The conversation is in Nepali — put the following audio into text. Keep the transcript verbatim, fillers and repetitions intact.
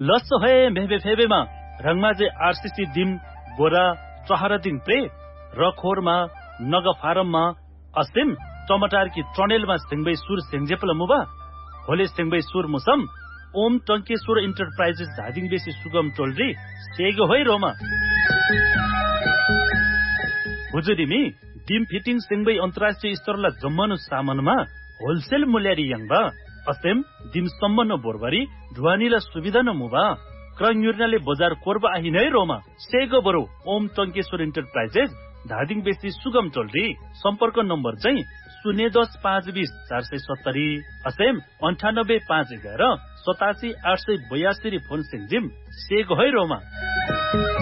लस्सो है मेहबे फेबेमा रंगमाजे आरसीसी दिम बोरा चहरा दिन प्रे रखोरमा नग फारममा असिम टमाटर की ट्रनेलमा सिंगबै सुर सेंगजेपल मुबा होले सिंगबै सुर मुसम ओम टंकेश्वर इंटरप्राइजेस धादिङ बेसी सुगम टोलरी सेगो होई रोमा हुजुरिमी डिम फिटिङ सिंगबै अन्तर्राष्ट्रिय स्तरला जम्मनु सामानमा होलसेल मूल्यरी यंगबा असेम डिम सम्मन बोरबारी ढुवानीला सुविधा न मुबा क्रन्युर्नाले बजार कोरबा आहिनै रोमा सेगो बरो ओम टंकेश्वर इंटरप्राइजेस धादिङ बेसी सुगम टोलरी सम्पर्क नम्बर चाहिँ शून्य दस पाँच बीस चार सय सत्तरी असेम अन्ठानब्बे पाँच एघार सतासी आठ सय बयासी फोन सिंजिम सेगो है रोमा।